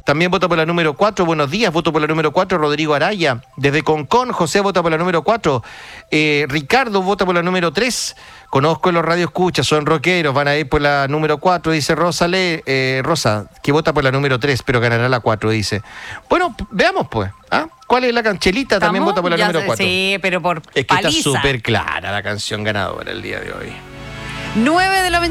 también vota por la número 4. Buenos días, voto por la número 4. Rodrigo Araya. Desde Concón, José vota por la número 4. Ricardo vota por la número 3. Conozco los radioescuchas, son rockeros, van a ir por la número 4, dice Rosa, Rosa, que vota por la número 3, pero ganará la 4, dice. Bueno, veamos pues. ¿Cuál es la Chelita? También vota por la número 4. Sí, pero por es que paliza. está súper clara la canción ganadora el día de hoy. 9 de la mañana.